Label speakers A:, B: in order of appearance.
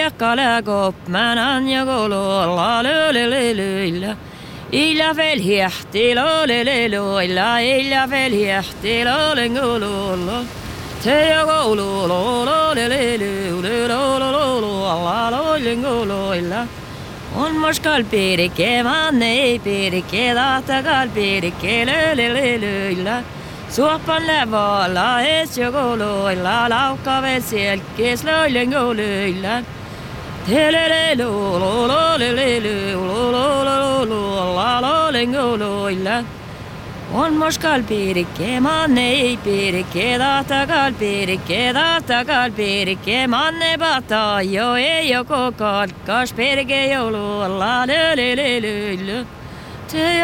A: Kala kopmanan ja kololla lölelöillä. Illa fel hiehtilö lelelöillä, illa fel hiehtilö lengololla. Se ja kololla lelelöillä, lengoloilla. On moskal pirike, manne ei pirike, tahtakal pirike lelelöillä. Suopan lävalla, es ja koloilla, laukka vel selkes lengoloilla. On moskal pirike, manne ei pirike, tahtakal pirike, manne pata jo ei joko kalkas, pirike joululla,